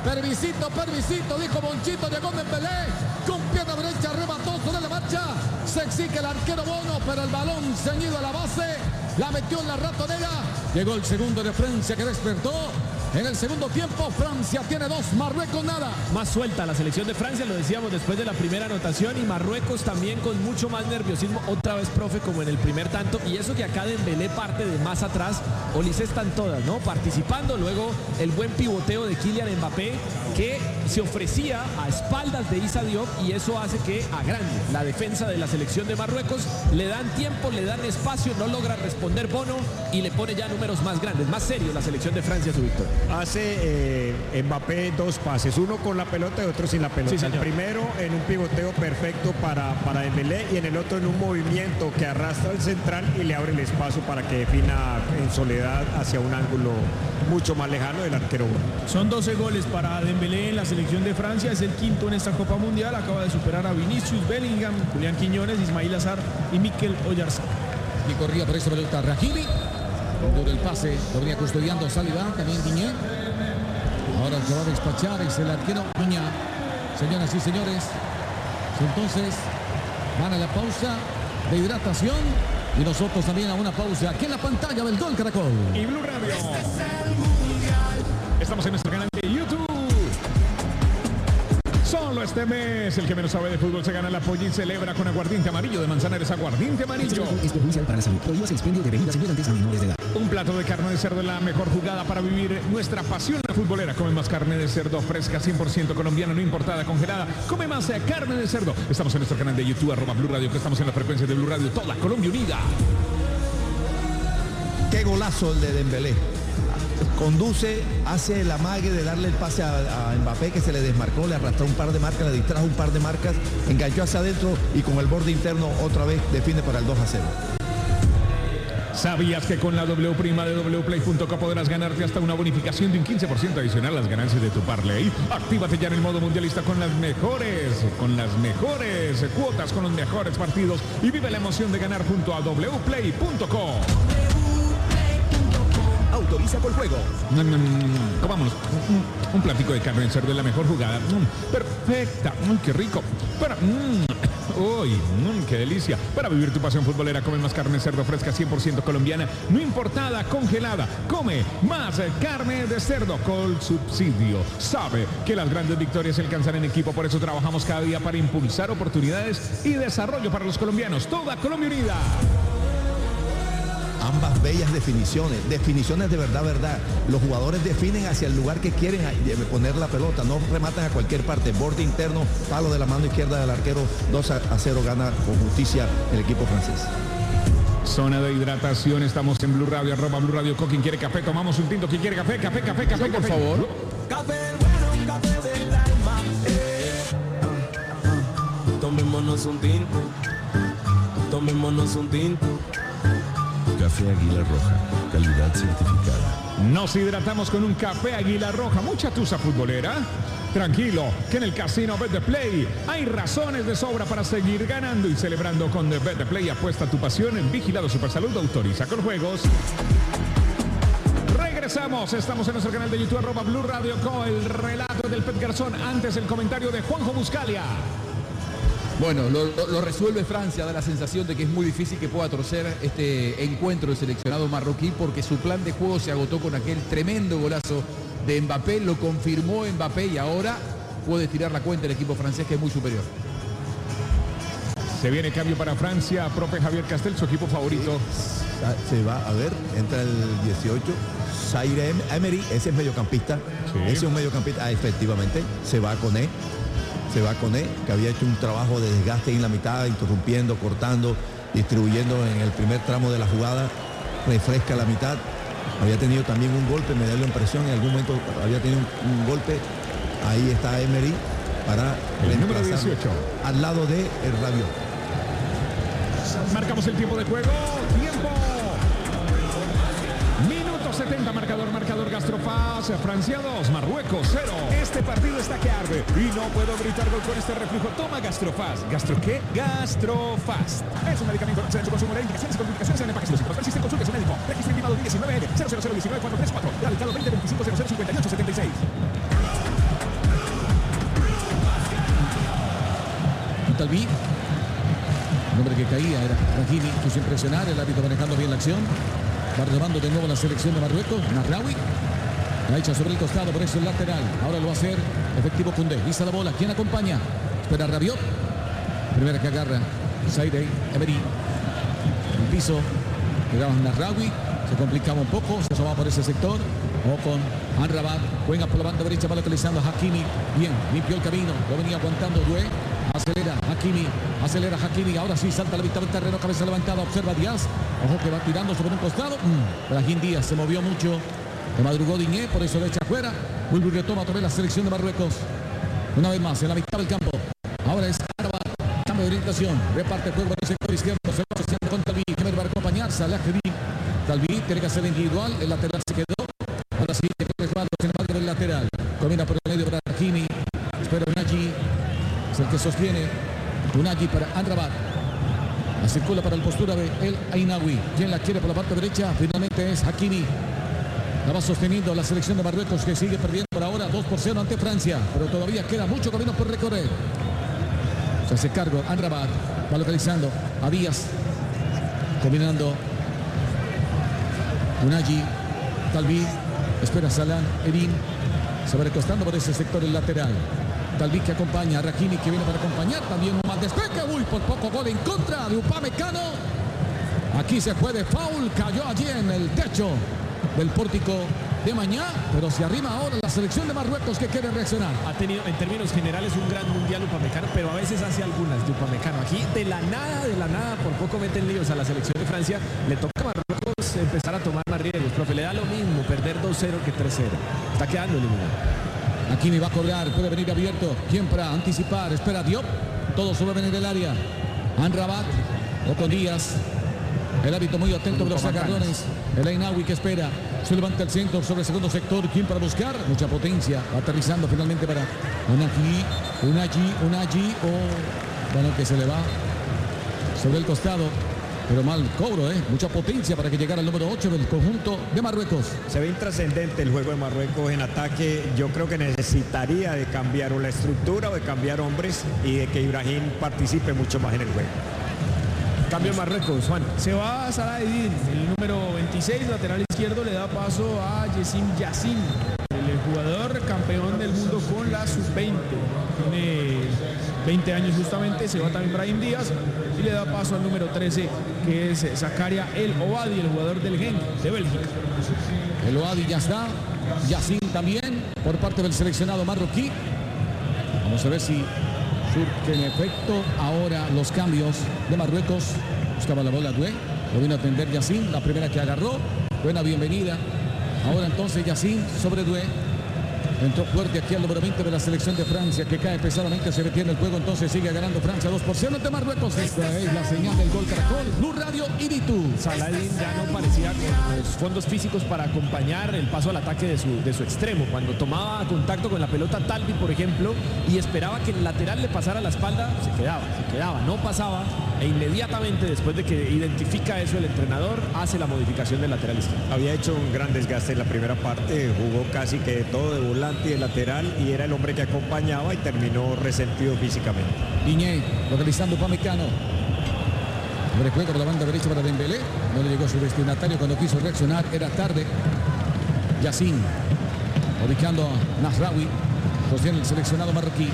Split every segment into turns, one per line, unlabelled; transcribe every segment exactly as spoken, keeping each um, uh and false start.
Pervisito, pervisito, dijo Monchito, llegó Dembélé, con pierna derecha, remató sobre la marcha, se exige el arquero Bono, pero el balón ceñido a la base, la metió en la ratonera, llegó el segundo de Francia que despertó. En el segundo tiempo, Francia tiene dos, Marruecos nada.
Más suelta la selección de Francia, lo decíamos después de la primera anotación, y Marruecos también con mucho más nerviosismo, otra vez, profe, como en el primer tanto, y eso que acá Dembélé parte de más atrás. Olise están todas, ¿no? Participando, luego el buen pivoteo de Kylian Mbappé, que se ofrecía a espaldas de Issa Diop, y eso hace que agrande la defensa de la selección de Marruecos. Le dan tiempo, le dan espacio, no logra responder Bono, y le pone ya números más grandes, más serios la selección de Francia a su victoria.
Hace eh, Mbappé dos pases, uno con la pelota y otro sin la pelota.
Sí,
el primero en un pivoteo perfecto para, para Dembélé, y en el otro en un movimiento que arrastra al central y le abre el espacio para que defina en soledad hacia un ángulo mucho más lejano del arquero.
Son doce goles para Dembélé en la selección de Francia, es el quinto en esta Copa Mundial, acaba de superar a Vinicius, Bellingham, Julián Quiñones, Ismail Azar y Mikel Oyarzabal.
Y corría por esa pelota Rahimi. Duro el pase, lo venía custodiando Saliba, también Diñé. Ahora se va a despachar, es el arquero Piña. Señoras y señores, entonces van a la pausa de hidratación y nosotros también a una pausa aquí en la pantalla del Gol Caracol.
Y Blue Radio. Estamos en nuestro canal de YouTube. Solo este mes, el que menos sabe de fútbol se gana la polla y celebra con aguardiente amarillo de Manzanares, aguardiente amarillo.
Es perjudicial para la salud. Prohíbas el expendio de bebidas embriagantes a menores de edad.
Un plato de carne de cerdo, la mejor jugada para vivir nuestra pasión futbolera. Come más carne de cerdo fresca, cien por ciento colombiana, no importada, congelada. Come más carne de cerdo. Estamos en nuestro canal de YouTube, arroba Blue Radio, que estamos en la frecuencia de Blue Radio, toda Colombia unida.
Qué golazo el de Dembélé. Conduce, hace el amague de darle el pase a, a Mbappé, que se le desmarcó, le arrastró un par de marcas, le distrajo un par de marcas, enganchó hacia adentro y con el borde interno otra vez define para el dos a cero.
¿Sabías que con la W prima de w play punto co podrás ganarte hasta una bonificación de un quince por ciento adicional a las ganancias de tu parlay? Actívate ya en el modo mundialista con las mejores, con las mejores cuotas, con los mejores partidos y vive la emoción de ganar junto a w play punto co.
Autoriza por juego.
Mm, mm, comámonos un, un platico de carne de cerdo, la mejor jugada. Mm, perfecta. Mm, qué rico. Para, mm, uy, mm, qué delicia. Para vivir tu pasión futbolera, come más carne de cerdo fresca, cien por ciento colombiana, no importada, congelada. Come más carne de cerdo con subsidio. Sabe que las grandes victorias se alcanzan en equipo, por eso trabajamos cada día para impulsar oportunidades y desarrollo para los colombianos. Toda Colombia unida.
Ambas bellas definiciones, definiciones de verdad, verdad. Los jugadores definen hacia el lugar que quieren poner la pelota, no rematan a cualquier parte. Borde interno, palo de la mano izquierda del arquero, dos a cero gana con justicia el equipo francés.
Zona de hidratación, estamos en Blue Radio, arroba Blue Radio. ¿Quién quiere café? Tomamos un tinto. ¿Quién quiere café? Café, café, café, por favor.
Café bueno, café del alma. Eh. Tomémonos un tinto. Tomémonos un tinto.
Café Águila Roja, calidad certificada.
Nos hidratamos con un café Águila Roja. Mucha tusa futbolera. Tranquilo, que en el casino Bet The Play hay razones de sobra para seguir ganando y celebrando con The Bet The Play. Apuesta tu pasión en Vigilado Supersalud, autoriza con juegos. Regresamos, estamos en nuestro canal de YouTube, arroba Blue Radio Co. El relato del Pet Garzón, antes el comentario de Juanjo Buscalia.
Bueno, lo, lo, lo resuelve Francia, da la sensación de que es muy difícil que pueda torcer este encuentro del seleccionado marroquí, porque su plan de juego se agotó con aquel tremendo golazo de Mbappé, lo confirmó Mbappé y ahora puede tirar la cuenta el equipo francés, que es muy superior.
Se viene cambio para Francia, profe Javier Castel, su equipo favorito.
Se va, a ver, entra el dieciocho, Zaire Emery, ese es mediocampista, sí. Ese es un mediocampista, ah, efectivamente, se va con él. Se va con él, que había hecho un trabajo de desgaste en la mitad, interrumpiendo, cortando, distribuyendo en el primer tramo de la jugada, refresca la mitad, había tenido también un golpe, me da la impresión, en algún momento había tenido un, un golpe, ahí está Emery para
el número dieciocho,
al lado de el Rabiot.
Marcamos el tiempo de juego, tiempo. setenta, marcador, marcador Gastrofast, Francia dos, Marruecos cero. Este partido está que arde y no puedo gritar gol con este reflujo. Toma Gastrofast. ¿Gastro qué? Gastrofast. Es un medicamento, no se su consumo de indicaciones y complicaciones en empaques lógicos. Persiste en consulta de su médico. Registro intimado diecinueve N cero cero cero uno nueve cuatro tres cuatro. Radicado veinte veinticinco cero cero cincuenta y ocho setenta y seis.
hombre que caía era Rahimi, quiso impresionar, el árbitro manejando bien la acción. Va retomando de nuevo la selección de Marruecos. Nazraoui la echa sobre el costado, por eso el lateral. Ahora lo va a hacer efectivo Koundé. Lisa la bola, ¿quién acompaña? Espera Rabiot. Primera que agarra Zaire Emery. El piso. Llegaba Nazraoui. Se complicaba un poco, se asomaba por ese sector. O con Amrabat, juega por la banda derecha, va localizando a Hakimi. Bien, limpió el camino, lo venía aguantando Doué. Acelera Hakimi, acelera Hakimi. Ahora sí salta a la mitad del terreno, cabeza levantada, observa Díaz. Ojo que va tirando sobre un costado. Mm. Brahim Díaz se movió mucho. Le madrugó Diñé, por eso le echa afuera. Vuelve y retoma otra vez la selección de Marruecos. Una vez más, en la mitad del campo. Ahora es Amrabat, cambio de orientación. Reparte el juego en el sector izquierdo. Se va asociando con Talví. Que va a acompañar. Salah Talví tiene que hacer individual. El lateral se quedó. Ahora sí, que resbala, sin embargo, el lateral. Combina por el medio para Hakimi. Espera Unaji. Es el que sostiene. Unaji para Amrabat. La circula para el postura de El Ainaoui. Quien la quiere por la parte derecha. Finalmente es Hakimi. La va sosteniendo la selección de Marruecos, que sigue perdiendo por ahora dos por cero ante Francia. Pero todavía queda mucho camino por recorrer. Se hace cargo Amrabat. Va localizando a Díaz. Combinando Unaji. Talví. Espera Salah Eddin. Se va recostando por ese sector el lateral. Talví que acompaña a Rahimi, que viene para acompañar. También un mal despegue. Uy, por poco gol en contra de Upamecano. Aquí se fue de foul. Cayó allí en el techo del pórtico de Mañá. Pero se arrima ahora la selección de Marruecos, que quiere reaccionar.
Ha tenido en términos generales un gran mundial Upamecano, pero a veces hace algunas de Upamecano. Aquí de la nada, de la nada, por poco meten líos a la selección de Francia. Le toca a Marruecos empezar a tomar más riesgos. Profe, le da lo mismo perder dos cero que tres cero. Está quedando eliminado.
Hakimi va a colgar, puede venir abierto. ¿Quién para anticipar? Espera Diop. Todo sube a venir del área. Amrabat o con Díaz. El hábito muy atento de los agarrones. El Ainaoui que espera. Se levanta el centro sobre el segundo sector. ¿Quién para buscar? Mucha potencia. Aterrizando finalmente para Unaji. Unaji, Unaji. Oh, bueno, que se le va sobre el costado. Pero mal cobro, ¿eh? Mucha potencia para que llegara el número ocho del conjunto de Marruecos.
Se ve intrascendente el juego de Marruecos en ataque. Yo creo que necesitaría de cambiar o la estructura o de cambiar hombres y de que Ibrahim participe mucho más en el juego.
Cambio en Marruecos, Juan.
Se va Salah Eddin, el número veintiséis, lateral izquierdo, le da paso a Yacine Yassin, el jugador campeón del mundo con la sub veinte. Tiene veinte años justamente. Se va también Brahim Díaz y le da paso al número trece, que es Zakaria El Oadi, el jugador del Genk de Bélgica.
El Oadi ya está. Yacine también por parte del seleccionado marroquí. Vamos a ver si surge en efecto ahora los cambios de Marruecos. Buscaba la bola Doué. Lo vino a atender Yacine, la primera que agarró. Buena bienvenida. Ahora entonces Yacine sobre Doué. Entró fuerte aquí al número veinte de la selección de Francia, que cae pesadamente, se detiene el juego, entonces sigue ganando Francia dos por cero ante Marruecos. Esta es la señal del gol Caracol, Blue Radio y D dos.
Salah Eddin ya no parecía con los fondos físicos para acompañar el paso al ataque de su, de su extremo. Cuando tomaba contacto con la pelota Talvi, por ejemplo, y esperaba que el lateral le pasara la espalda, se quedaba, se quedaba, no pasaba, e inmediatamente después de que identifica eso el entrenador, hace la modificación del lateral izquierdo.
Había hecho un gran desgaste en la primera parte, jugó casi que de todo de volante y de lateral, y era el hombre que acompañaba y terminó resentido físicamente.
Diñé localizando Upamecano. Abre juego por la banda derecha para Dembélé. No le llegó a su destinatario cuando quiso reaccionar, era tarde. Yacine ubicando a Nazraoui. Sostiene el seleccionado marroquí.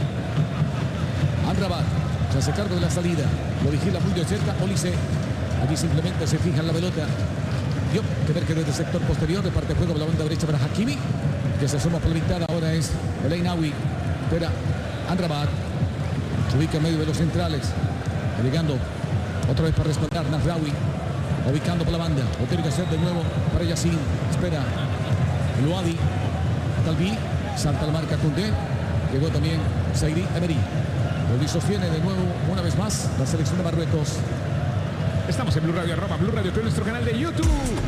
Amrabat se hace cargo de la salida. Lo vigila muy de cerca Olise. Aquí simplemente se fija en la pelota. Dio que ver que desde el sector posterior reparte juego por la banda derecha para Hakimi, que se asoma por la mitad. Ahora es El Ainaoui. Espera Amrabat. Se ubica en medio de los centrales. Llegando otra vez para respaldar Nazraoui. Ubicando por la banda. Lo tiene que hacer de nuevo para Yacine. Espera El Oadi. Talví. Salta la marca Koundé. Llegó también Zaire Emery. Lo sostiene de nuevo una vez más la selección de Marruecos.
Estamos en Blue Radio, arroba Blue Radio, con nuestro canal de YouTube.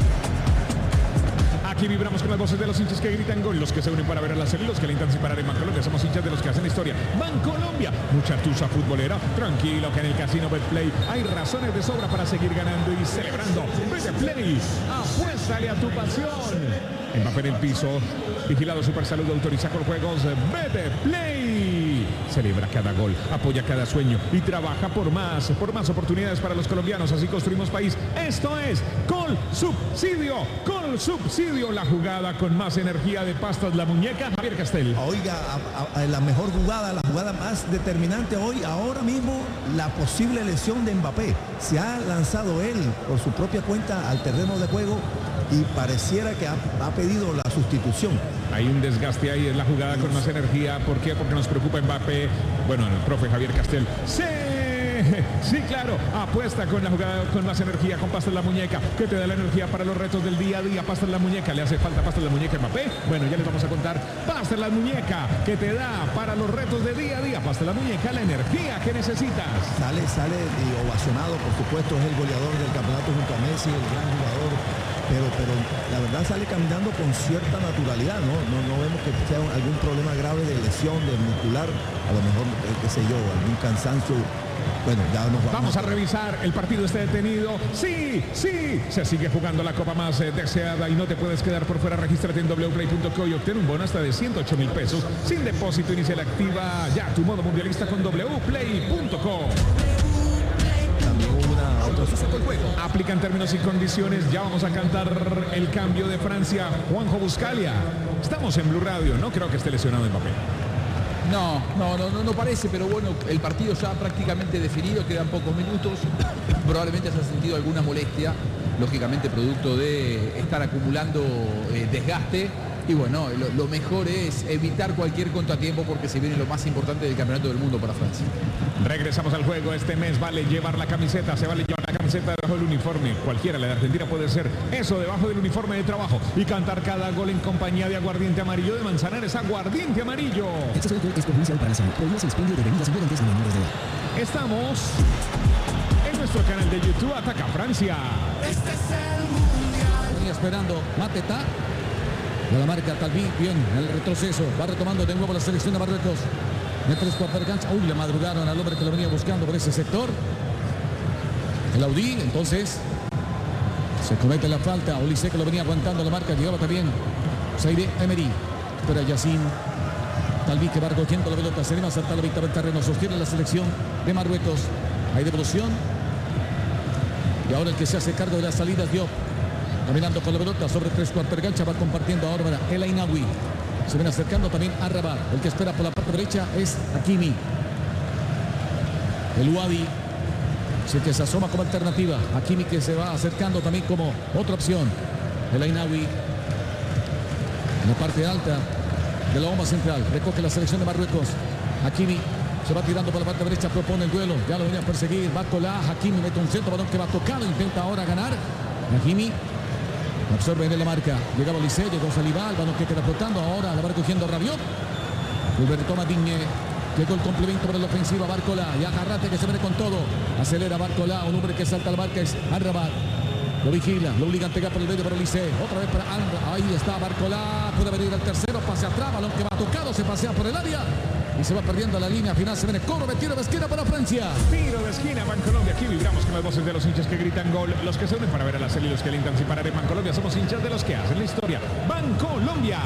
Aquí vibramos con las voces de los hinchas que gritan gol, los que se unen para ver a la serie, los que alentan sin parar en Bancolombia. Somos hinchas de los que hacen historia. Bancolombia, mucha tusa futbolera. Tranquilo que en el casino Betplay hay razones de sobra para seguir ganando y celebrando. Betplay, apuéstale a tu pasión. Mbappé en el piso, vigilado Super Salud, autoriza con juegos. Betplay, celebra cada gol, apoya cada sueño y trabaja por más, por más oportunidades para los colombianos. Así construimos país. Esto es Col Subsidio. Col Subsidio, la jugada con más energía de Pastas La Muñeca. Javier Castel.
Oiga, a, a, a la mejor jugada, la jugada más determinante hoy, ahora mismo, la posible lesión de Mbappé. Se ha lanzado él por su propia cuenta al terreno de juego y pareciera que ha, ha pedido la sustitución.
Hay un desgaste ahí, es la jugada con más energía. ¿Por qué? Porque nos preocupa Mbappé. Bueno, el profe Javier Castel. ¡Sí! Sí, claro, apuesta con la jugada con más energía, con Pastas La Muñeca, que te da la energía para los retos del día a día. Pastas La Muñeca, ¿le hace falta Pastas La Muñeca a Mbappé? Bueno, ya les vamos a contar. Pastas La Muñeca, que te da para los retos de día a día. Pastas La Muñeca, la energía que necesitas.
Sale, sale y ovacionado, por supuesto, es el goleador del campeonato junto a Messi, el gran jugador. Pero, pero la verdad sale caminando con cierta naturalidad, ¿no? No, no vemos que sea algún problema grave de lesión, de muscular, a lo mejor, eh, qué sé yo, algún cansancio. Bueno, ya nos vamos.
Vamos a revisar, el partido está detenido. Sí, sí, se sigue jugando la copa más eh, deseada y no te puedes quedar por fuera. Regístrate en w play punto co y obtén un bono hasta de ciento ocho mil pesos. Sin depósito inicial, activa ya tu modo mundialista con w play punto co. Aplican términos y condiciones. Ya vamos a cantar el cambio de Francia. Juanjo Buscalia. Estamos en Blue Radio. No creo que esté lesionado Mbappé.
No, no, no, no, no parece, pero bueno, el partido ya prácticamente definido, quedan pocos minutos. Probablemente se ha sentido alguna molestia, lógicamente producto de estar acumulando eh, desgaste. Y bueno, lo, lo mejor es evitar cualquier contratiempo porque se viene lo más importante del campeonato del mundo para Francia.
Regresamos al juego. Este mes vale llevar la camiseta, se vale llevar la camiseta debajo del uniforme. Cualquiera, la de Argentina puede ser eso, debajo del uniforme de trabajo. Y cantar cada gol en compañía de aguardiente amarillo de Manzanares. Aguardiente amarillo.
Este sorteo es provincial para la salud. Prohíbe el expendio de bebidas embriagantes a menores de edad.
Estamos en nuestro canal de YouTube. Ataca Francia.
Este es el mundial. Venía esperando Mateta. De la marca Talví, bien, el retroceso. Va retomando de nuevo la selección de Marruecos. De tres cuartos de cancha. Uy, le madrugaron al hombre que lo venía buscando por ese sector. El Audí, entonces. Se comete la falta. Olise que lo venía aguantando la marca. Llegaba también Zaire Emery. Espera Yacine. Talví que va recogiendo la pelota. Se anima a saltar la mitad del terreno. Sostiene la selección de Marruecos. Hay devolución. Y ahora el que se hace cargo de las salidas, Diop. Caminando con la pelota sobre tres cuartos de cancha, va compartiendo ahora para El Ainaoui. Se ven acercando también a Rabat. El que espera por la parte derecha es Hakimi. El Wadi es el que se asoma como alternativa. Hakimi que se va acercando también como otra opción. El Ainaoui en la parte alta de la bomba central. Recoge la selección de Marruecos. Hakimi se va tirando por la parte derecha, propone el duelo. Ya lo venía a perseguir. Va Cola. Hakimi mete un centro, balón que va tocado. Intenta ahora ganar. Hakimi absorbe en la marca. Llegaba Olise, llegó Saliba, el balón que queda flotando. Ahora la va recogiendo Rabiot. Toma Digne. Llegó el complemento para la ofensiva. Barcola. Y agarrate que se viene con todo. Acelera Barcola. Un hombre que salta al marca es Amrabat. Lo vigila. Lo obliga a pegar por el medio para Olise. Otra vez para Amrabat. Ahí está Barcola. Puede venir el tercero. Pase atrás. Balón que va tocado. Se pasea por el área. Y se va perdiendo la línea final. Se viene cobro de tiro de esquina para Francia.
Tiro de esquina, Bancolombia. Aquí vibramos con las voces de los hinchas que gritan gol. Los que se unen para ver a la serie y los que alientan sin parar en Bancolombia. Somos hinchas de los que hacen la historia. Bancolombia.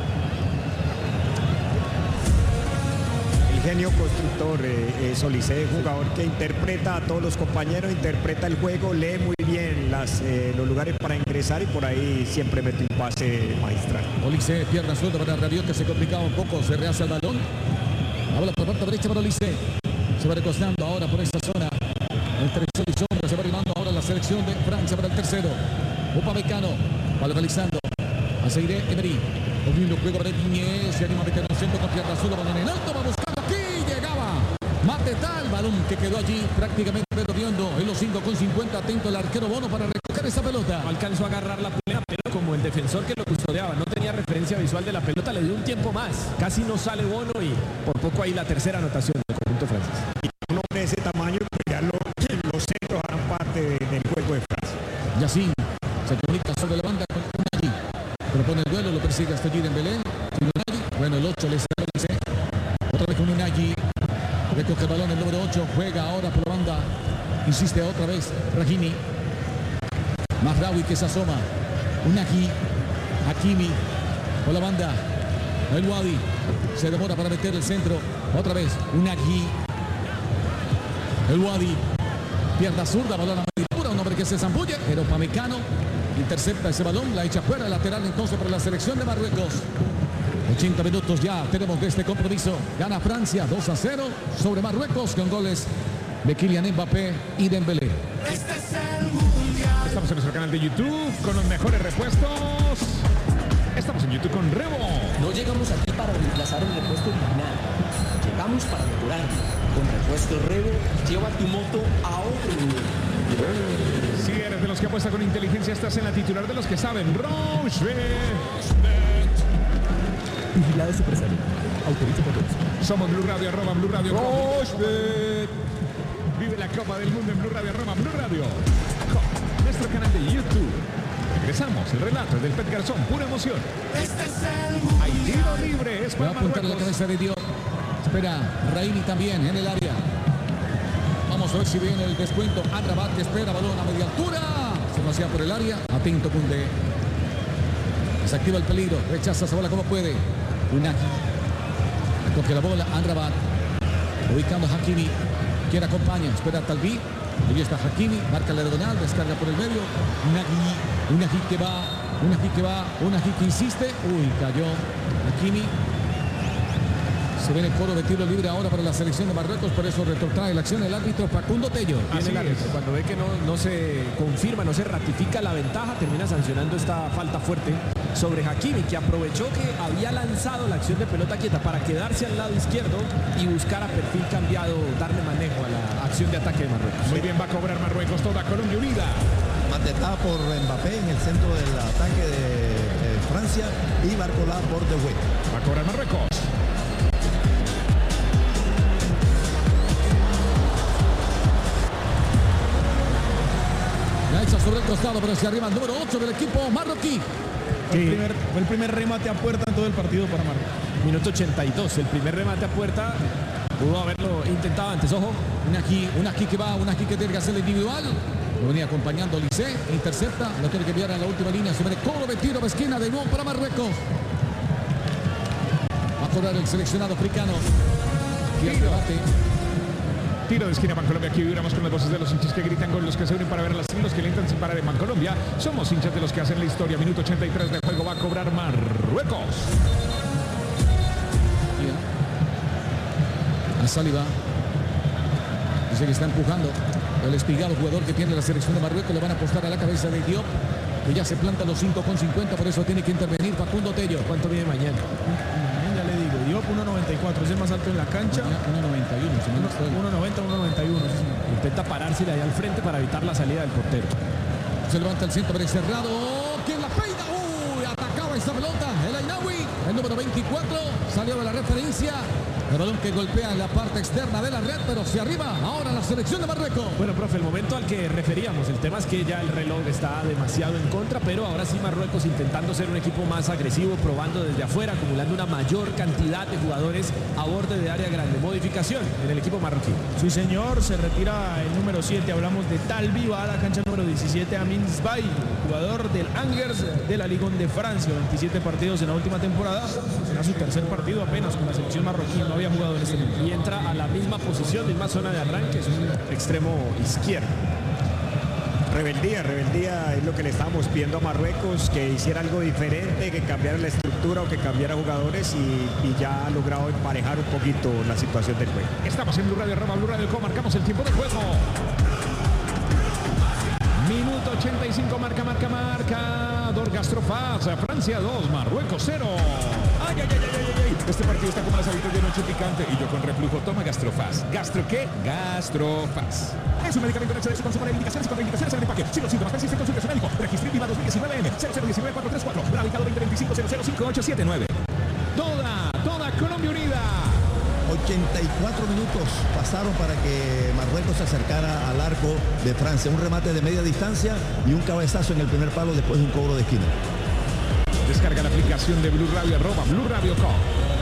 El genio constructor eh, es Olise, jugador que interpreta a todos los compañeros, interpreta el juego, lee muy bien las, eh, los lugares para ingresar y por ahí siempre mete un pase magistral.
Olise, pierna suelta para Rabiot que se complicaba un poco. Se rehace el balón. Habla por la parte derecha para Olise. Se va recostando ahora por esa zona. Entre sol y sombra se va arribando ahora la selección de Francia para el tercero. Upamecano va localizando a Zaire Emery. Moviendo juego para Digne. Se anima a meter un centro con pierna azul. Balón en alto. Va buscando aquí. Llegaba Mateta. El balón que quedó allí prácticamente viendo en los cinco con cincuenta. Atento el arquero Bono para recoger esa pelota.
No alcanzó a agarrar la pelota, pero como el defensor que lo custodiaba no tenía referencia visual de la pelota, le dio un tiempo más. Casi no sale Bono y por poco ahí la tercera anotación del conjunto francés.
Y un hombre de ese tamaño, pues ya lo, los centros harán parte de, del juego de Francia.
Yacine se comunica sobre la banda con Unai. Propone el duelo, lo persigue hasta allí en Belén. Bueno, el ocho le sale. Otra vez con Unai. Recoge el balón el número ocho. Juega ahora por la banda. Insiste otra vez Rahimi. Mazraoui que se asoma. Unai. Hakimi por la banda. El Wadi se demora para meter el centro. Otra vez, Unagui. El Wadi. Pierna zurda, balón a media altura, un hombre que se zambulle, pero Pamecano intercepta ese balón, la echa fuera, lateral entonces para la selección de Marruecos. ochenta minutos ya tenemos de este compromiso. Gana Francia dos a cero sobre Marruecos con goles de Kylian Mbappé y Dembélé.
Estamos en nuestro canal de YouTube con los mejores repuestos. Estamos en YouTube con Rebo.
No llegamos aquí para reemplazar el repuesto original. Llegamos para mejorarlo. Con repuesto Rebo, lleva tu moto a otro nivel.
Si eres de los que apuesta con inteligencia, estás en la titular de los que saben. Rochebet.
Vigilado Supersalud. Autoriza por todos.
Somos Blue Radio, arroba Blue Radio. Rochebet. Vive la Copa del Mundo en Blue Radio, arroba Blue Radio. Nuestro canal de YouTube. Regresamos, el relato del Pet Garzón, pura emoción. Hay tiro libre, es
Va a
para
apuntar la
Marruecos.
cabeza de Dios. Espera, Raimi también en el área. Vamos a ver si viene el descuento. Amrabat que espera, balón a media altura. Se pasea por el área. Atento Koundé. Desactiva el peligro. Rechaza esa bola como puede. Unagi. Coge la bola. Amrabat. Ubicando a Hakimi. Quien acompaña. Espera Talbi. Ahí está Hakimi. Marca la diagonal. Descarga por el medio. Unagi. Unagi que va. Unagi que va. Unagi que insiste. Uy, cayó Hakimi. Se viene el coro de tiro libre ahora para la selección de Marruecos, por eso retrotrae la acción el árbitro Facundo Tello.
Viene el árbitro. Cuando ve que no, no se confirma, no se ratifica la ventaja, termina sancionando esta falta fuerte sobre Hakimi, que aprovechó que había lanzado la acción de pelota quieta para quedarse al lado izquierdo y buscar a perfil cambiado, darle manejo a la acción de ataque de Marruecos.
Muy bien, va a cobrar Marruecos, toda Colombia unida.
Matetada por Mbappé en el centro del ataque de eh, Francia y Barcola por De Gea.
Va a cobrar Marruecos.
La echa sobre el costado, pero se arriba el número ocho del equipo marroquí.
Fue el, primer, fue el primer remate a puerta en todo el partido para Marruecos.
Minuto ochenta y dos, el primer remate a puerta. Pudo haberlo intentado antes, ojo.
Unagi, Unagi que va, Unagi que tiene que hacer el individual. Lo venía acompañando Lisé, intercepta, lo tiene que enviar a la última línea. Se viene cobro de tiro de esquina de nuevo para Marruecos. Va a cobrar el seleccionado africano. Y el debate.
Tiro de esquina Bancolombia, aquí vibramos con las voces de los hinchas que gritan gol, los que se unen para ver las los que lentan sin parar en Bancolombia. Somos hinchas de los que hacen la historia. Minuto ochenta y tres de juego, va a cobrar Marruecos.
Bien. A Saliba. Dice que está empujando. El espigado jugador que tiene la selección de Marruecos, le van a apostar a la cabeza de Diop, que ya se planta los cinco con cincuenta, por eso tiene que intervenir Facundo Tello.
¿Cuánto viene mañana?
Ya le digo, Diop uno noventa y cuatro, es el más alto en la cancha.
uno noventa y uno, si no me estoy.
uno noventa, uno noventa y uno. Sí, señor.
Intenta parársele ahí al frente para evitar la salida del portero.
Se levanta el centro pero cerrado. ¿Quién la peina? Uy, atacaba esta pelota. El Ainawi, el número veinticuatro, salió de la referencia. El balón que golpea en la parte externa de la red, pero se arriba ahora la selección de Marruecos.
Bueno, profe, el momento al que referíamos, el tema es que ya el reloj está demasiado en contra, pero ahora sí Marruecos intentando ser un equipo más agresivo, probando desde afuera, acumulando una mayor cantidad de jugadores a borde de área grande. Modificación en el equipo marroquí.
Sí, señor, se retira el número siete, hablamos de Talbi, va a la cancha número diecisiete, Amin Zbaï, jugador del Angers de la Ligue uno de Francia, veintisiete partidos en la última temporada, será su tercer partido apenas con la selección marroquí, no había jugado en este momento.
Y entra a la misma posición, misma zona de arranque, es un extremo izquierdo.
Rebeldía, rebeldía es lo que le estábamos pidiendo a Marruecos, que hiciera algo diferente, que cambiara la estructura o que cambiara jugadores y, y ya ha logrado emparejar un poquito la situación del juego.
Estamos en Blue Radio, arroba Blue Radio, marcamos el tiempo de juego. Minuto ochenta y cinco, marca, marca, marca. Dor Gastrofaz, Francia dos, Marruecos cero. Ay, ay, ay, ay, ay, ay. Este partido está como las habitas de noche picante y yo con reflujo. Toma Gastrofaz. ¿Gastro qué? Gastrofaz. Es un medicamento hecho de su consumo de indicaciones y contraindicaciones en el empaque. Si los síntomas persisten, consulte a su médico. Registro IVA dos mil diecinueve M cero cero uno nueve cuatro tres cuatro. Radicado veinte veinticinco cero cero cinco ocho siete nueve. Toda, toda Colombia unida.
ochenta y cuatro minutos pasaron para que Marruecos se acercara al arco de Francia. Un remate de media distancia y un cabezazo en el primer palo después de un cobro de esquina.
Descarga la aplicación de Blue Radio, arroba Blue Radio Co.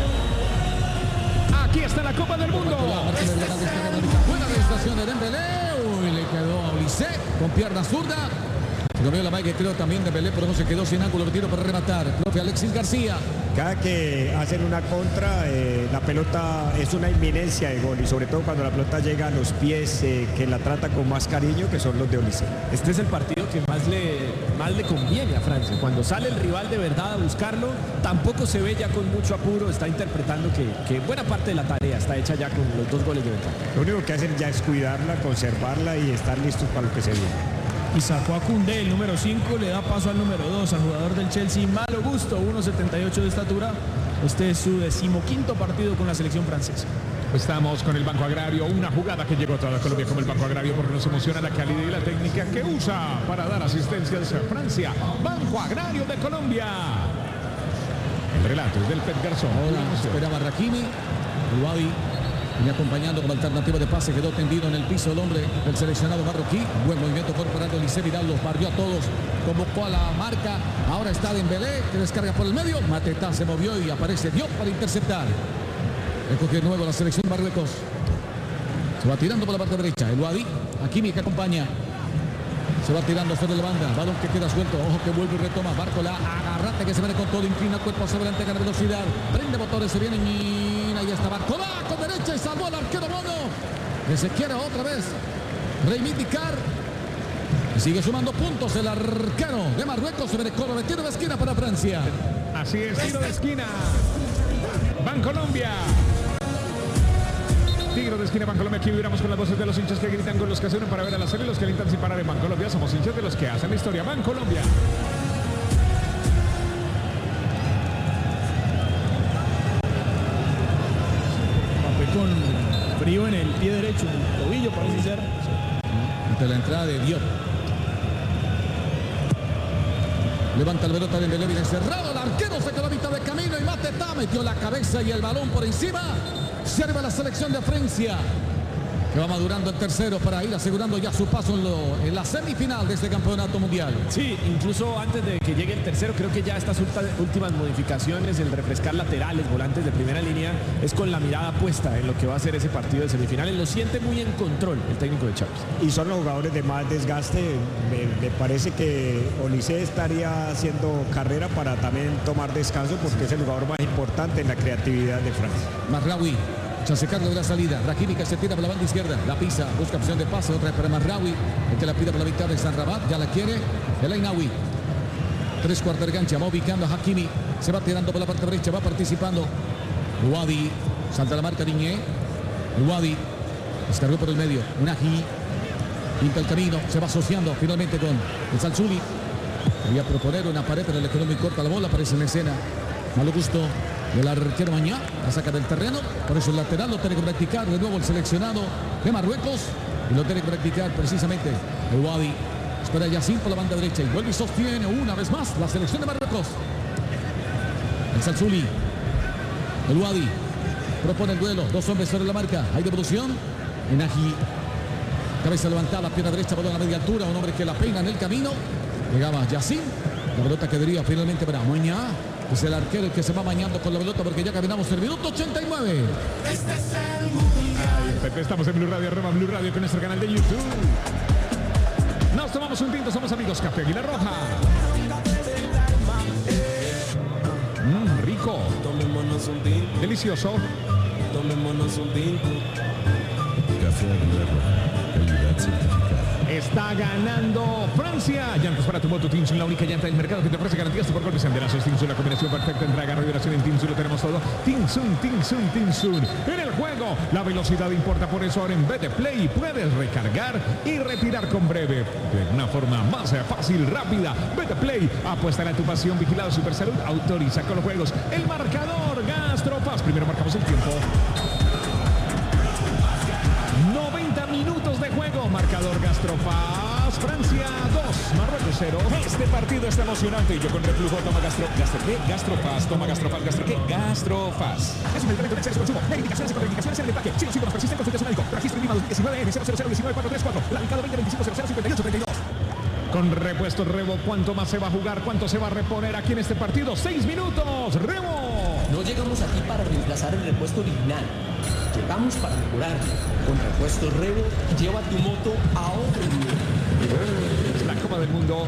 Aquí está la Copa del Mundo.
Buena registración de Dembélé. Uy, le quedó a Olise con pierna zurda. Se comió la magia, creo también de Belé, pero no se quedó sin ángulo de tiro para rematar. Profe Alexis García.
Cada que hacen una contra, eh, la pelota es una inminencia de gol y sobre todo cuando la pelota llega a los pies, eh, que la trata con más cariño, que son los de Olise.
Este es el partido que más le, más le conviene a Francia. Cuando sale el rival de verdad a buscarlo, tampoco se ve ya con mucho apuro, está interpretando que, que buena parte de la tarea está hecha ya con los dos goles de ventaja.
Lo único que hacen ya es cuidarla, conservarla y estar listos para lo que se viene.
Y sacó a Koundé, el número cinco, le da paso al número dos, al jugador del Chelsea, Malo Gusto, uno setenta y ocho de estatura. Este es su decimoquinto partido con la selección francesa.
Estamos con el Banco Agrario, una jugada que llegó a toda Colombia como el Banco Agrario porque nos emociona la calidad y la técnica que usa para dar asistencia a Francia. Banco Agrario de Colombia. El relato es del Pep Garzón.
Ahora esperaba Rahimi, Ubabi. Y acompañando como alternativa de pase, quedó tendido en el piso el hombre del seleccionado marroquí. Buen movimiento corporal de Olise Vidal, los barrió a todos, convocó a la marca. Ahora está Dembélé, que descarga por el medio. Mateta se movió y aparece Diop para interceptar. Recoge de nuevo la selección Marruecos. Se va tirando por la parte derecha. El Wadi, Hakimi que acompaña. Se va tirando sobre la banda. Balón que queda suelto. Ojo que vuelve y retoma. Barcola, agarrate que se viene con todo. Inclina cuerpo hacia adelante, gana velocidad. Prende motores, se viene. Y ahí está Barcola con derecha y salvó al arquero Bono. Que se quiere otra vez reivindicar. Y sigue sumando puntos el arquero de Marruecos. Se viene Córdoba, tiro de esquina para Francia.
Así es, tiro de esquina. Bancolombia. Tiro de esquina Bancolombia. Aquí vibramos con las voces de los hinchas que gritan, con los que se unen para ver a la serie, los que alientan sin parar en Bancolombia. Somos hinchas de los que hacen la historia. Bancolombia.
Con frío en el pie derecho, en el tobillo parece ser.
Ante la entrada de Diop. Levanta el pelota de Dembélé, viene cerrado, el arquero se quedó a mitad de camino y Mateta metió la cabeza y el balón por encima. Sirve la selección de Francia, que va madurando el tercero para ir asegurando ya su paso en, lo, en la semifinal de este campeonato mundial.
Sí, incluso antes de que llegue el tercero, creo que ya estas últimas modificaciones, el refrescar laterales, volantes de primera línea, es con la mirada puesta en lo que va a ser ese partido de semifinales. Lo siente muy en control el técnico de Chávez.
Y son los jugadores de más desgaste. Me, me parece que Olise estaría haciendo carrera para también tomar descanso porque es el jugador más importante en la creatividad de Francia.
Marraoui. Chancecarlo de la salida. Rahimi que se tira por la banda izquierda. La pisa, busca opción de pase. Otra vez para Marraoui. El que la pide por la victoria de San Rabat. Ya la quiere. El Ainaoui. Tres cuartos de cancha. Va ubicando a Hakimi. Se va tirando por la parte derecha. Va participando. Wadi. Salta la marca Diñé. Wadi. Descargó por el medio. Unagi. Pinta el camino. Se va asociando finalmente con el Salzuli. Quería proponer una pared, pero le quedó muy corta la bola. Aparece en la escena. Malo Gusto. El arquero Mañá la saca del terreno, por eso el lateral lo tiene que practicar de nuevo el seleccionado de Marruecos y lo tiene que practicar precisamente el Wadi. Espera Yacine por la banda derecha y vuelve y sostiene una vez más la selección de Marruecos. El Salzuli, el Wadi propone el duelo, dos hombres sobre la marca, hay devolución. Enaji, cabeza levantada, pierna derecha, balón a media altura, un hombre que la peina en el camino. Llegaba Yacine, la pelota quedaría finalmente para Mañá. Es el arquero el que se va bañando con la pelota porque ya caminamos el minuto ochenta y nueve.
Este es el Mundial. Estamos en Blue Radio, arroba Blue Radio con nuestro canal de YouTube. Nos tomamos un tinto, somos amigos Café Águila Roja. Mmm, rico.
Tomémonos un tinto.
Delicioso.
Tomémonos un tinto.
Café Águila Roja, calidad certificada.
Está ganando Francia. Llantas para tu moto Tinsun, la única llanta del mercado que te ofrece garantías por golpes andenazos. Tinsun, la combinación perfecta entre agarre y vibración. En Tinsun lo tenemos todo. Tinsun, Tinsun, Tinsun. En el juego, la velocidad importa. Por eso ahora en B T Play puedes recargar y retirar con breve. De una forma más fácil, rápida. B T Play, apuesta a tu pasión. Vigilado Supersalud, autoriza con los juegos. El marcador, Gastropaz. Primero marcamos el tiempo. noventa minutos de juego, marcador Gastropaz, Francia dos, Marruecos cero.
Este partido está emocionante y yo con reflujo toma Gastro, Gastro, ¿qué? Gastropaz, toma Gastropaz, Gastro, ¿qué? Gastropaz. Es un medicamento de exceso de consumo, de indicaciones y contraindicaciones en el empaque. Si los síntomas persisten, consulte a su médico. Registro I N I M A diecinueve N cero cero cero uno nueve cuatro tres cuatro, radicado veinte veinticinco cero cero cincuenta y ocho treinta y dos.
Con repuesto Rebo, ¿cuánto más se va a jugar? ¿Cuánto se va a reponer aquí en este partido? Seis minutos, Rebo.
No llegamos aquí para reemplazar el repuesto original. Llegamos para mejorar. Con repuesto Rebo, lleva tu moto a otro nivel.
La Copa del Mundo.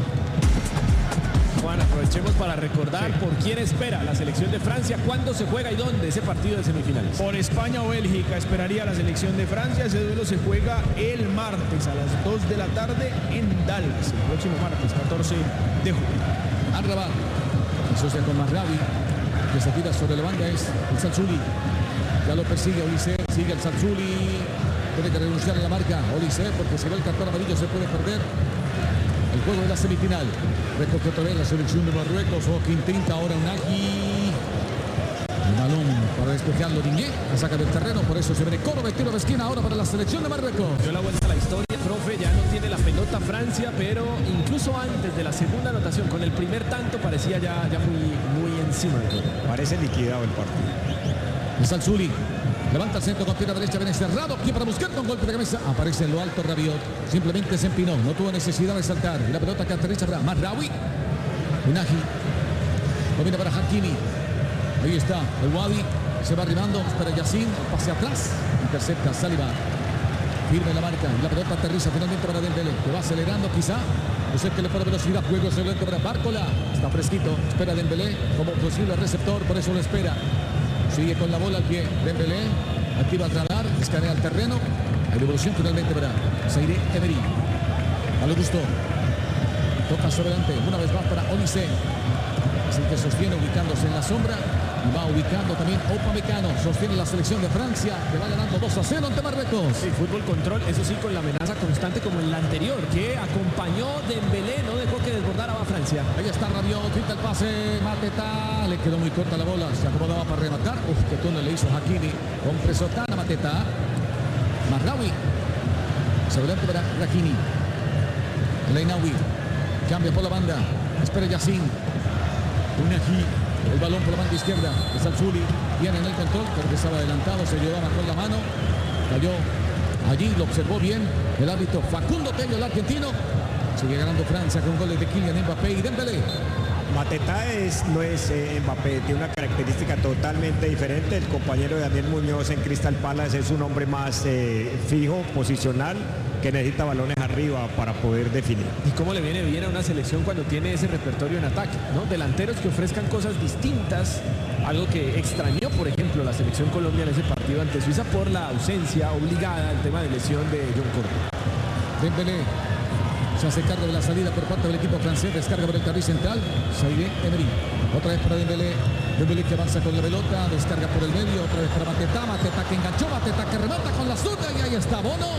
Juan, aprovechemos para recordar sí. por quién espera la selección de Francia, cuándo se juega y dónde ese partido de semifinales.
Por España o Bélgica esperaría la selección de Francia. Ese duelo se juega el martes a las dos de la tarde en Dallas, el próximo martes, catorce de julio.
Amrabat asocia con Mazraoui, que se tira sobre la banda es el Salzuli. Ya lo persigue Olise, sigue el Salzuli. Tiene que renunciar a la marca Olise porque si ve el cartón amarillo se puede perder el juego de la semifinal. Recoge otra vez la selección de Marruecos. O Quintinta, ahora Unagi. El balón para despejarlo Diñé. La saca del terreno, por eso se viene Córdoba, tiro de esquina ahora para la selección de Marruecos.
Dio la vuelta a la historia, profe, ya no tiene la pelota Francia, pero incluso antes de la segunda anotación, con el primer tanto, parecía ya, ya muy, muy encima de todo.
Parece liquidado el partido.
El Salzuli levanta el centro con pierna derecha, viene cerrado, aquí para buscar con golpe de cabeza. Aparece en lo alto Rabiot, simplemente se empinó, no tuvo necesidad de saltar. Y la pelota que aterriza para Mazraoui. Unagi, domina para Hakimi. Ahí está el Wadi, se va arribando, espera Yacine, pase atrás, intercepta Saliba. Firme la marca, y la pelota aterriza finalmente para Dembélé, que va acelerando quizá. No sé qué le pone velocidad, juego se lento para Bárcola. Está fresquito, espera Dembélé como posible receptor, por eso lo espera. Sigue con la bola al pie, Dembélé, activa el radar, escanea el terreno. Hay devolución finalmente para Zaire Emery. A lo gusto. Toca sobre adelante, una vez más para Olise. Es el que sostiene ubicándose en la sombra. Y va ubicando también Upamecano. Sostiene la selección de Francia, que va ganando dos a cero ante Marruecos.
Sí, fútbol control, eso sí, con la amenaza constante como en la anterior, que acompañó Dembélé, no dejó que desbordara a Francia.
Ahí está Rabiot, quita el pase, Mateta, le quedó muy corta la bola, se acomodaba para rematar. Uf, qué túnel le hizo Hakimi. Con Presotana, Mateta. Mazraoui. Sobre adelante para Hakimi. Leinaoui. Cambia por la banda. Espera Yacine. Unagi. El balón por la banda izquierda. Es Salzuli. Viene en el control. Creo que estaba adelantado. Se llevaba con la mano. Cayó allí. Lo observó bien el árbitro Facundo Tello, el argentino. Sigue ganando Francia con goles de Kylian Mbappé y Dembélé.
Mateta es, no es eh, Mbappé, tiene una característica totalmente diferente. El compañero de Daniel Muñoz en Crystal Palace es un hombre más eh, fijo, posicional, que necesita balones arriba para poder definir.
¿Y cómo le viene bien a una selección cuando tiene ese repertorio en ataque, ¿no? Delanteros que ofrezcan cosas distintas, algo que extrañó, por ejemplo, la selección colombiana en ese partido ante Suiza por la ausencia obligada al tema de lesión de John Córdoba.
Dembélé se hace cargo de la salida por parte del equipo francés, descarga por el carril central, Zaire Emery. Otra vez para Dembélé, Dembélé que avanza con la pelota, descarga por el medio, otra vez para Mateta, Mateta que enganchó, Mateta que remata con la zurda y ahí está Bono.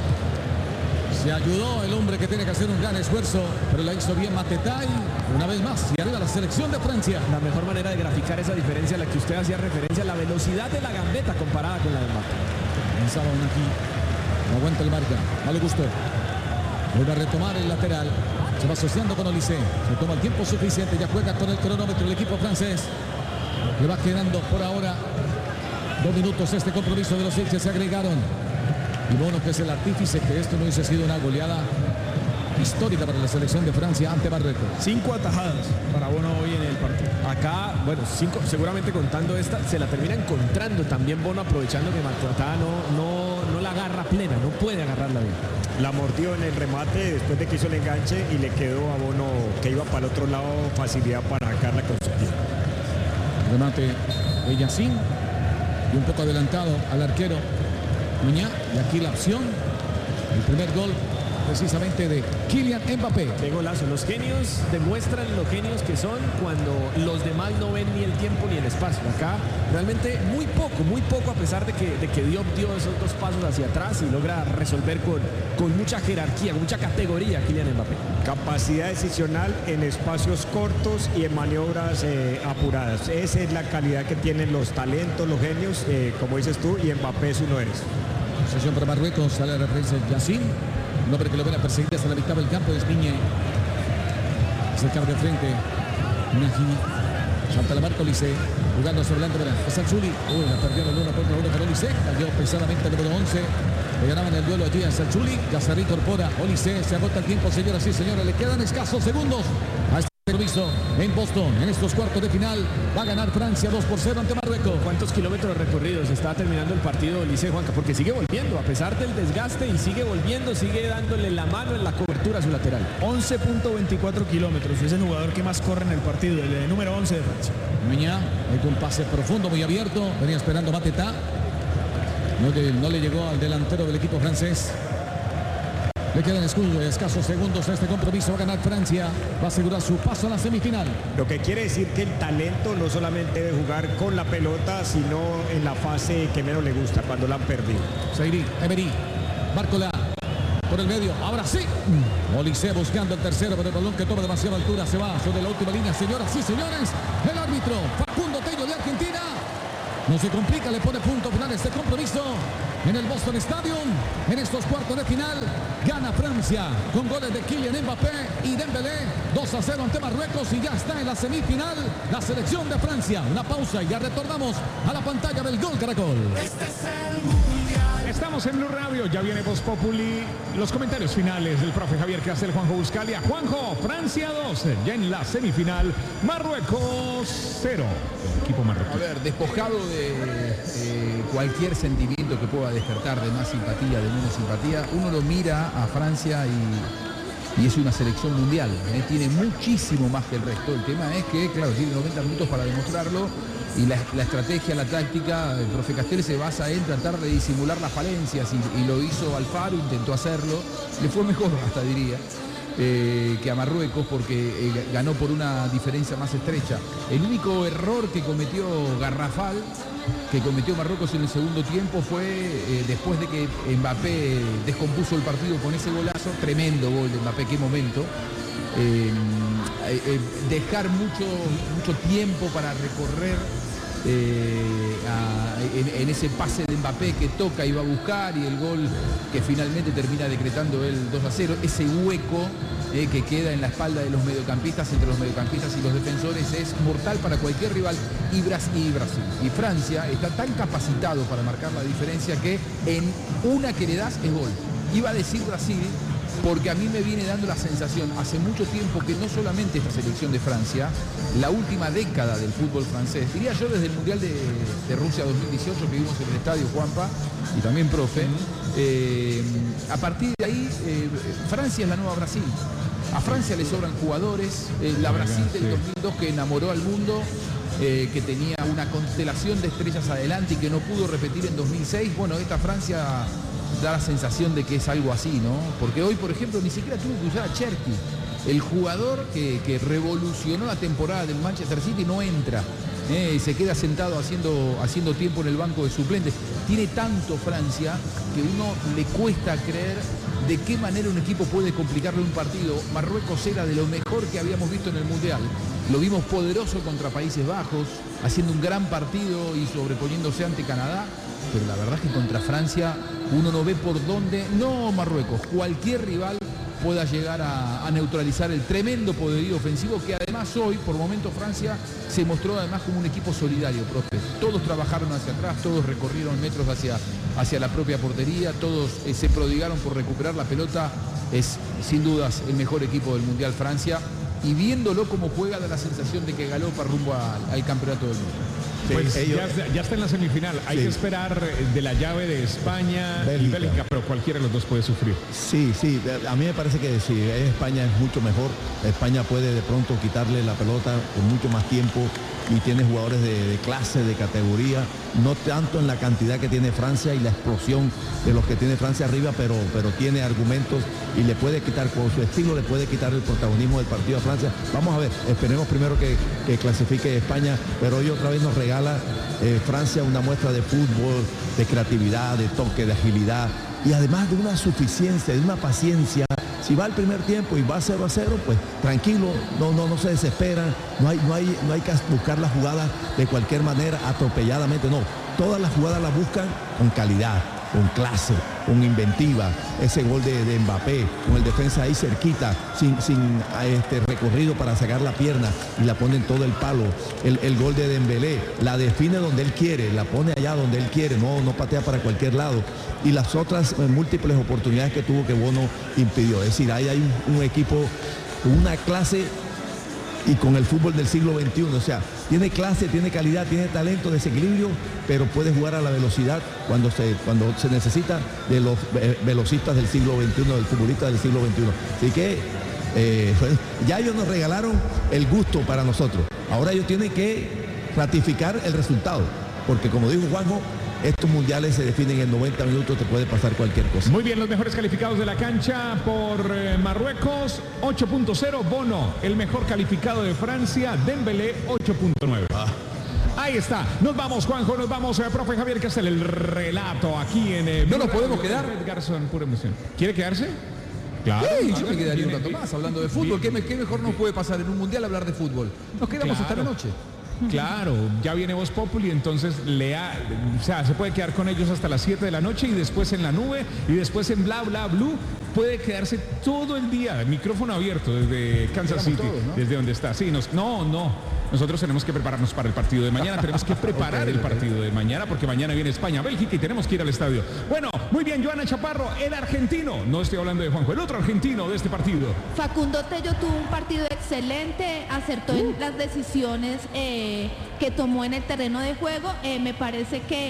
Se ayudó el hombre que tiene que hacer un gran esfuerzo, pero la hizo bien Mateta y una vez más, y arriba la selección de Francia.
La mejor manera de graficar esa diferencia a la que usted hacía referencia, la velocidad de la gambeta comparada con la de Mbappé.
Comenzaba aquí, no aguanta el marca, malo gusto. Vuelve a retomar el lateral. Se va asociando con Olise. Se toma el tiempo suficiente. Ya juega con el cronómetro el equipo francés. Le va quedando por ahora dos minutos este compromiso de los seis que se agregaron. Y Bono, que es el artífice, que esto no hubiese sido una goleada histórica para la selección de Francia ante Marruecos.
Cinco atajadas para Bono hoy en el partido.
Acá, bueno, cinco, seguramente contando esta, se la termina encontrando también Bono, aprovechando que Mateta no, no, no la agarra plena, no puede agarrarla bien.
La mordió en el remate después de que hizo el enganche y le quedó a Bono, que iba para el otro lado, facilidad para sacarla con su pie.
Remate de Yacine y un poco adelantado al arquero Muñá. Y aquí la opción, el primer gol precisamente de Kylian Mbappé.
Qué golazo. Los genios demuestran lo genios que son cuando los demás no ven ni el tiempo ni el espacio. Acá realmente muy poco, muy poco, a pesar de que, de que Diop dio esos dos pasos hacia atrás y logra resolver con, con mucha jerarquía, con mucha categoría Kylian Mbappé.
Capacidad decisional en espacios cortos y en maniobras eh, apuradas. Esa es la calidad que tienen los talentos, los genios, eh, como dices tú, y Mbappé es uno de esos.
Sesión para Marruecos, sale la referencia Yacine. Un hombre que lo ven a perseguir hasta la mitad del campo es Diñé. Se carga de frente. Unagi. Salta la marca Olise. Jugando sobre delante para Salzuli. Uy, la perdió el uno contra uno para Olise. Cayó pesadamente el número once. Le ganaban el duelo allí a Salchuli. Ya se reincorpora Olise. Se agota el tiempo, señoras y señores. Le quedan escasos segundos a este compromiso en Boston. En estos cuartos de final va a ganar Francia dos por cero ante Marruecos.
¿Cuántos kilómetros recorridos está terminando el partido Olise, Juanca? Porque sigue volviendo, a pesar del desgaste, y sigue volviendo, sigue dándole la mano en la cobertura a su lateral.
once punto veinticuatro kilómetros. Es el jugador que más corre en el partido, el de número once de Francia.
Meñá, con un pase profundo, muy abierto. Venía esperando Mateta. No le, no le llegó al delantero del equipo francés. Le quedan escasos segundos a este compromiso. Va a ganar Francia. Va a asegurar su paso a la semifinal.
Lo que quiere decir que el talento no solamente debe jugar con la pelota, sino en la fase que menos le gusta, cuando la han perdido.
Zairi, Emery, Bárcola por el medio. Ahora sí. Olise buscando el tercero, pero el balón que toma demasiada altura se va sobre la última línea. Señoras y señores, el árbitro Facundo Tello de Argentina. No se complica, le pone punto final a este compromiso en el Boston Stadium. En estos cuartos de final gana Francia con goles de Kylian Mbappé y Dembélé. dos a cero ante Marruecos y ya está en la semifinal la selección de Francia. Una pausa y ya retornamos a la pantalla del Gol Caracol.
Este es el Mundial. Estamos en Blue Radio, ya viene Voz Populi. Los comentarios finales del profe Javier Castel, Juanjo Buscalia. Juanjo, Francia dos, ya en la semifinal, Marruecos cero. El equipo marroquí.
A ver, despojado de eh, cualquier sentimiento que pueda despertar, de más simpatía, de menos simpatía, uno lo mira a Francia y, y es una selección mundial, ¿eh? Tiene muchísimo más que el resto. El tema es que, claro, tiene noventa minutos para demostrarlo. Y la, la estrategia, la táctica, el profe Castel se basa en tratar de disimular las falencias y, y lo hizo Alfaro, intentó hacerlo, le fue mejor hasta diría, eh, que a Marruecos porque eh, ganó por una diferencia más estrecha. El único error que cometió garrafal, que cometió Marruecos en el segundo tiempo fue eh, después de que Mbappé descompuso el partido con ese golazo, tremendo gol de Mbappé, qué momento. Eh, eh, dejar mucho, mucho tiempo para recorrer eh, a, en, en ese pase de Mbappé que toca y va a buscar, y el gol que finalmente termina decretando el dos a cero, ese hueco eh, que queda en la espalda de los mediocampistas, entre los mediocampistas y los defensores, es mortal para cualquier rival. Y Brasil, y Brasil y Francia está tan capacitado para marcar la diferencia que en una que le das es gol. Iba a decir Brasil, porque a mí me viene dando la sensación hace mucho tiempo que no solamente esta selección de Francia, la última década del fútbol francés, diría yo desde el Mundial de, de Rusia dos mil dieciocho que vimos en el estadio, Juanpa, y también profe, eh, a partir de ahí eh, Francia es la nueva Brasil. A Francia le sobran jugadores, eh, la Brasil del dos mil dos que enamoró al mundo, eh, que tenía una constelación de estrellas adelante y que no pudo repetir en dos mil seis, bueno, esta Francia da la sensación de que es algo así, ¿no? Porque hoy, por ejemplo, ni siquiera tuvo que usar a Cherki. El jugador que, que revolucionó la temporada del Manchester City no entra. Eh, se queda sentado haciendo, haciendo tiempo en el banco de suplentes. Tiene tanto Francia que uno le cuesta creer de qué manera un equipo puede complicarle un partido. Marruecos era de lo mejor que habíamos visto en el Mundial. Lo vimos poderoso contra Países Bajos, haciendo un gran partido y sobreponiéndose ante Canadá. Pero la verdad es que contra Francia uno no ve por dónde, no Marruecos, cualquier rival pueda llegar a, a neutralizar el tremendo poderío ofensivo que además hoy, por momentos, Francia se mostró además como un equipo solidario, profe. Todos trabajaron hacia atrás, todos recorrieron metros hacia, hacia la propia portería, todos eh, se prodigaron por recuperar la pelota. Es sin dudas el mejor equipo del Mundial Francia, y viéndolo como juega da la sensación de que galopa rumbo al, al campeonato del mundo.
Pues
sí, ellos,
ya, ya está en la semifinal. Hay sí. que esperar de la llave de España Bélgica. y Bélgica, pero cualquiera de los dos puede sufrir.
Sí, sí. A mí me parece que si es España es mucho mejor. España puede de pronto quitarle la pelota con mucho más tiempo y tiene jugadores de, de clase, de categoría, no tanto en la cantidad que tiene Francia y la explosión de los que tiene Francia arriba, pero, pero tiene argumentos y le puede quitar, con su estilo, le puede quitar el protagonismo del partido a Francia. Vamos a ver, esperemos primero que, que clasifique España, pero hoy otra vez nos regala eh, Francia una muestra de fútbol, de creatividad, de toque, de agilidad y además de una suficiencia, de una paciencia. Si va al primer tiempo y va cero a cero, pues tranquilo, no, no, no se desesperan, no hay, no, hay, no hay que buscar las jugadas de cualquier manera, atropelladamente, no. Todas las jugadas las buscan con calidad, con clase, con inventiva. Ese gol de, de Mbappé, con el defensa ahí cerquita, sin, sin este recorrido para sacar la pierna y la pone en todo el palo. El, el gol de Dembélé, la define donde él quiere, la pone allá donde él quiere, no, no patea para cualquier lado. Y las otras eh, múltiples oportunidades que tuvo que Bono impidió. Es decir, ahí hay un, un equipo con una clase y con el fútbol del siglo veintiuno, o sea, tiene clase, tiene calidad, tiene talento, desequilibrio, pero puede jugar a la velocidad cuando se, cuando se necesita de los eh, velocistas del siglo veintiuno, del futbolista del siglo veintiuno. Así que eh, ya ellos nos regalaron el gusto para nosotros. Ahora ellos tienen que ratificar el resultado, porque como dijo Juanjo, estos mundiales se definen en noventa minutos, te puede pasar cualquier cosa.
Muy bien, los mejores calificados de la cancha por eh, Marruecos, ocho punto cero, Bono, el mejor calificado de Francia, Dembélé, ocho punto nueve. Ah. Ahí está, nos vamos Juanjo, nos vamos, eh, profe Javier Castel, el relato aquí en... Eh,
¿No nos podemos quedar?
Garzón, pura emoción. ¿Quiere quedarse?
Claro, sí, yo me quedaría un rato más hablando de fútbol. ¿Qué, me, ¿Qué mejor nos puede pasar en un mundial hablar de fútbol? Nos quedamos
claro.
hasta la noche.
Claro, ya viene Voz Populi, entonces le ha, o sea, se puede quedar con ellos hasta las siete de la noche y después en la nube y después en Bla Bla Blue. Puede quedarse todo el día, micrófono abierto desde Kansas City, todos, ¿no? Desde donde está. Sí, nos, no, no. Nosotros tenemos que prepararnos para el partido de mañana, tenemos que preparar okay, el partido de mañana porque mañana viene España, Bélgica y tenemos que ir al estadio. Bueno, muy bien, Joana Chaparro, el argentino, no estoy hablando de Juanjo, el otro argentino de este partido.
Facundo Tello tuvo un partido excelente, acertó uh. en las decisiones eh, que tomó en el terreno de juego. Eh, me parece que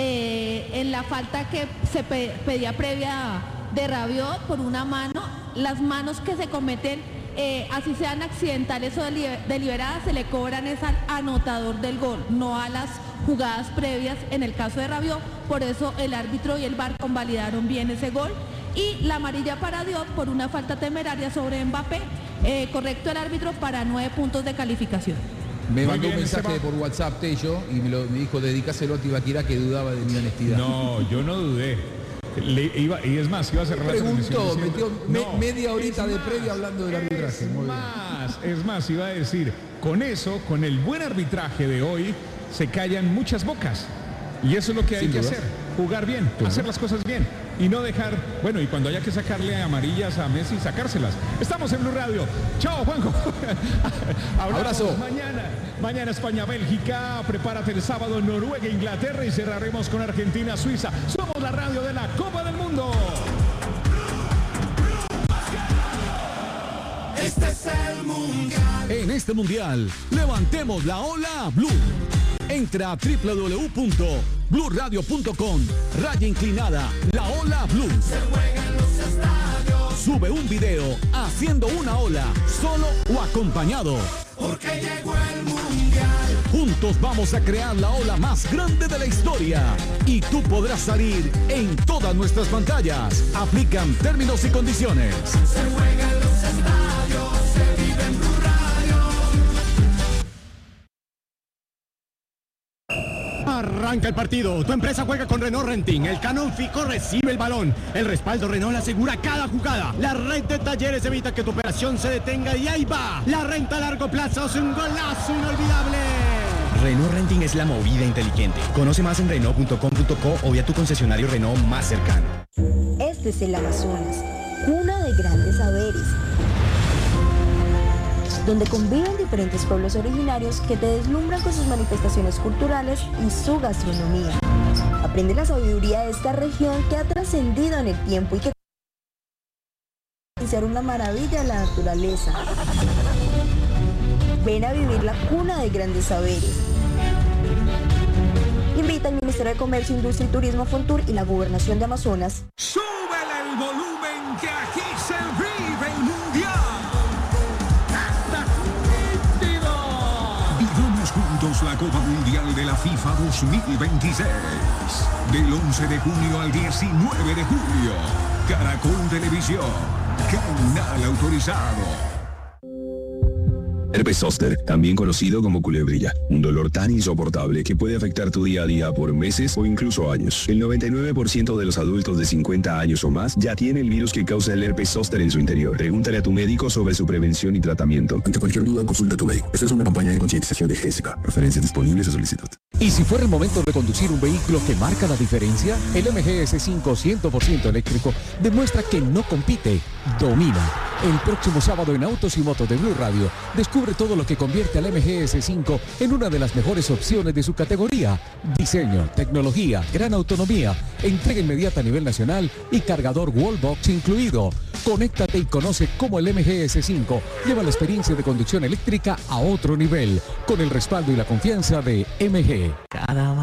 eh, en la falta que se pe pedía previa de Rabiot por una mano, las manos que se cometen, eh, así sean accidentales o deliberadas, se le cobran es al anotador del gol, no a las jugadas previas en el caso de Rabiot. Por eso el árbitro y el V A R convalidaron bien ese gol. Y la amarilla para Diop por una falta temeraria sobre Mbappé, eh, correcto el árbitro para nueve puntos de calificación.
Me mandó un mensaje por WhatsApp Tello y me, lo, me dijo dedícaselo a Tibaquira, que dudaba de mi honestidad.
No, yo no dudé. Le iba, y es más, iba a cerrar la
preguntó, metió me,
no,
media horita de previa hablando del arbitraje.
Es más, es más, iba a decir, con eso, con el buen arbitraje de hoy, se callan muchas bocas. Y eso es lo que hay Sin que duda. hacer, jugar bien, claro. hacer las cosas bien y no dejar, bueno, y cuando haya que sacarle amarillas a Messi, sacárselas. Estamos en Blue Radio. Chao, Juanjo.
Abrazo.
Mañana, mañana España, Bélgica, prepárate el sábado Noruega, Inglaterra y cerraremos con Argentina, Suiza. Somos la radio de la Copa del Mundo.
Este es el mundial. En este mundial, levantemos la ola Blue. Entra a doble u doble u doble u punto blue radio punto com, raya inclinada, la ola Blue. Se juega en los estadios. Sube un video haciendo una ola, solo o acompañado. Porque llegó el mundial. Juntos vamos a crear la ola más grande de la historia. Y tú podrás salir en todas nuestras pantallas. Aplican términos y condiciones. Se juega en los estadios, se vive en Blue Radio. Arranca el partido, tu empresa juega con Renault Renting, el Canon Fico recibe el balón, el respaldo Renault asegura cada jugada, la red de talleres evita que tu operación se detenga y ahí va, la renta a largo plazo es un golazo inolvidable.
Renault Renting es la movida inteligente, conoce más en renault punto com punto co o vía tu concesionario Renault más cercano.
Este es el Amazonas, cuna de grandes saberes, donde conviven diferentes pueblos originarios que te deslumbran con sus manifestaciones culturales y su gastronomía. Aprende la sabiduría de esta región que ha trascendido en el tiempo y que es una maravilla de la naturaleza. Ven a vivir la cuna de grandes saberes. Invita al Ministerio de Comercio, Industria y Turismo, Fontur y la Gobernación de Amazonas.
¡Súbele el volumen que aquí se vive el mundial! Juntos la Copa Mundial de la FIFA dos mil veintiséis. Del once de junio al diecinueve de julio. Caracol Televisión. Canal autorizado.
Herpes zóster, también conocido como culebrilla, un dolor tan insoportable que puede afectar tu día a día por meses o incluso años. El noventa y nueve por ciento de los adultos de cincuenta años o más ya tiene el virus que causa el herpes zóster en su interior. Pregúntale a tu médico sobre su prevención y tratamiento.
Ante cualquier duda, consulta a tu médico. Esta es una campaña de concientización de G S K. Referencias disponibles a solicitud.
¿Y si fuera el momento de conducir un vehículo que marca la diferencia? El M G S cinco cien por ciento eléctrico demuestra que no compite, domina. El próximo sábado en Autos y Motos de Blue Radio, descubre todo lo que convierte al M G S cinco en una de las mejores opciones de su categoría. Diseño, tecnología, gran autonomía, entrega inmediata a nivel nacional y cargador Wallbox incluido. Conéctate y conoce cómo el M G S cinco lleva la experiencia de conducción eléctrica a otro nivel, con el respaldo y la confianza de M G.